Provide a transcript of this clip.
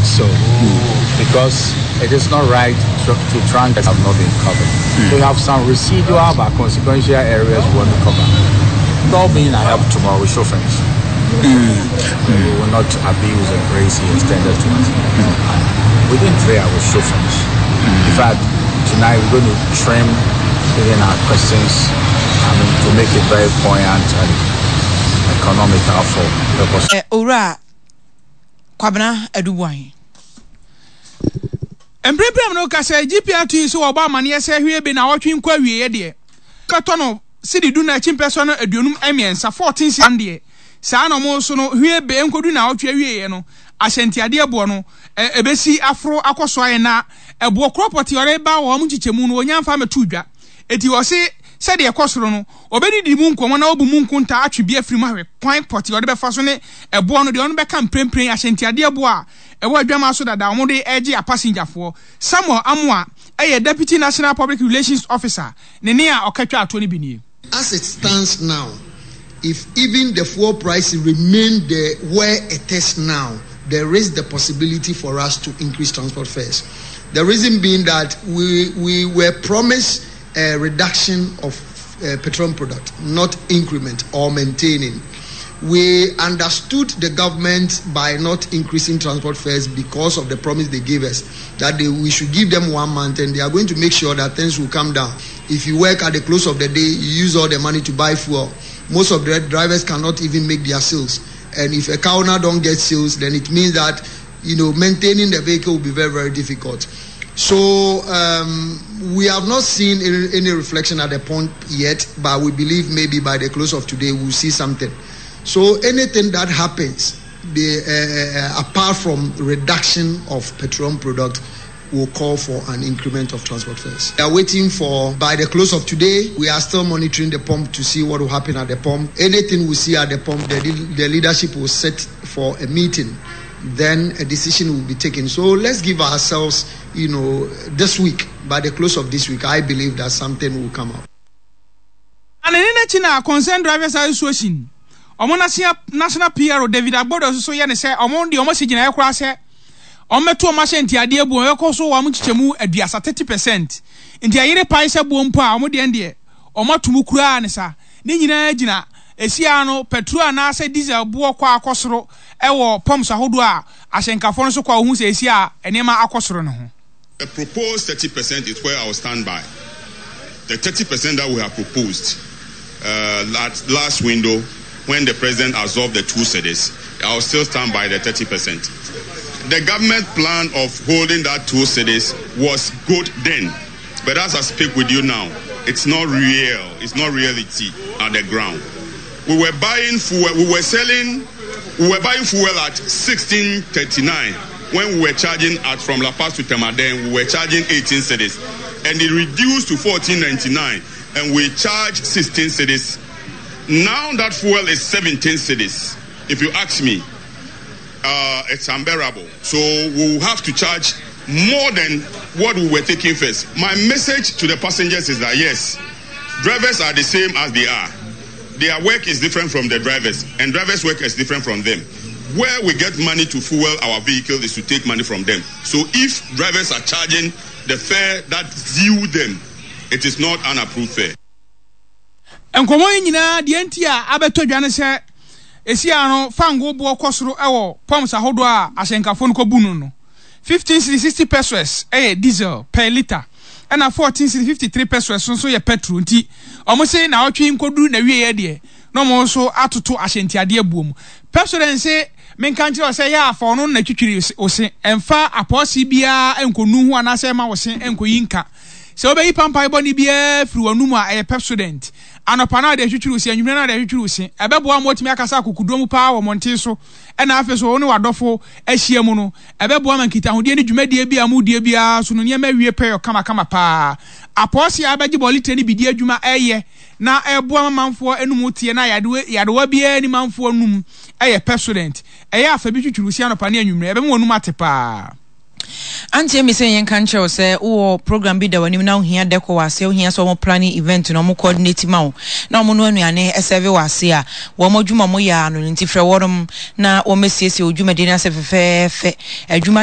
much so, because it is not right to trunk that have not been covered. We have some residual but consequential areas we want to cover. All being I help tomorrow, we show finish. We will not abuse and grace extended to us. Within 3 hours, show finish. In fact, tonight we're going to trim within our questions, to make it very poignant and economical for purpose. Ora Kwabena Edubuan. Emprepem no ka say GPR2 so oba mane say hwe be na wotwe nkwa wie de. Peto no sidi du na chimpeso no aduonum emiensa 14 sande. Saa no mo so no hwe be enkodu na wotwe wie no ahyentiade ebo no ebesi afro akoso aye na ebo property ore ba wo mu chichemu no onyamfa metudwa. Eti wo se said the cosro no obedi di munko na obu munko nta atwe bia firi mahwe kwan poti ode be fa so ne ebo no de ono be kan prempren ahyentiade ebo a ewo adwama so dada omo de eje a passenger for Samuel Amoa Deputy National Public Relations Officer ne ne a okatwa ato ne binie. As it stands now, if even the fuel price remain there where it is now, there is the possibility for us to increase transport fares. The reason being that we were promised a reduction of petroleum product, not increment or maintaining. We understood the government by not increasing transport fares because of the promise they gave us that we should give them 1 month and they are going to make sure that things will come down. If you work at the close of the day, you use all the money to buy fuel. Most of the drivers cannot even make their sales. And if a counter don't get sales, then it means that maintaining the vehicle will be very, very difficult. So we have not seen any reflection at the point yet, but we believe maybe by the close of today we'll see something. So anything that happens, apart from reduction of petroleum product, will call for an increment of transport fares. We are waiting for, by the close of today, we are still monitoring the pump to see what will happen at the pump. Anything we see at the pump, the leadership will set for a meeting. Then a decision will be taken. So let's give ourselves, this week, by the close of this week, I believe that something will come out. And in China, concerned drivers association, national PRO David Agbodo so ye ne say omo de omo sigina ekura se ometo omo hyenti ade ebu ekọ so wa mu chichemu aduasa 30%. Nti ayire pai se bu mpo a omo de ende omo tumu kura ne sa ne nyina gina esia no petrol na ase diesel bu okọ akosoro ewo pumps ahodo a ahyenkafo no so kwa ohun se esia enema akosoro ne ho. The proposed 30% is where I will stand by. The 30% that we have proposed last window, when the president absorbed the 2 cities, I will still stand by the 30%. The government plan of holding that 2 cities was good then, but as I speak with you now, it's not real. It's not reality on the ground. We were buying fuel. We were buying fuel at 16.39 when we were charging from La Paz to Temaden. We were charging 18 cities, and it reduced to 14.99, and we charge 16 cities. Now that fuel is 17 cities. If you ask me, it's unbearable. So we'll have to charge more than what we were taking first. My message to the passengers is that yes, drivers are the same as they are. Their work is different from the drivers, and drivers' work is different from them. Where we get money to fuel our vehicle is to take money from them. So if drivers are charging the fare that due them, it is not an approved fare. Enkomo nyina de antia abeto dwane se esia no fango bo kosoro ewo pumps ahodo a ahyenkafo no kobunu no 1560 pesos diesel per liter and 1453 pesos so ye petrol nti omo se na otwe nkodu na wie ye de no mo so atoto ahyentiade abuom pesos se menkanche se ya afo no na twitwiri ose emfa aposi bia enkonu hu anase ma wose enkoyinka se obeyi pampa iboni bia firi wanum a pepsodent anopana de twitwiri ose anwumre na de twitwiri ose ebebo amotimi akasa akukudom pa wo monte so ena afeso woni wadofo ahia mu no ebebo amankita hodie ne dwumadie bia mudie bia so no niam awie peyo kama pa aposi abaji bolite ni bidie adwuma eye na ebo amanfo enum tie na yadewa bia ni manfo enum pepsodent afa bi twitwiri ose anopana anwumre ebemo wonum atepa Anti me say yen kan che say wo program bi da wani na ohia deco wase ohia so mo planning event no mo coordinate ma wo na mo no anuane serve wase a wo mo dwuma mo ya no nti frɛ worom na wo mesiesie odwuma de na se fefefe adwuma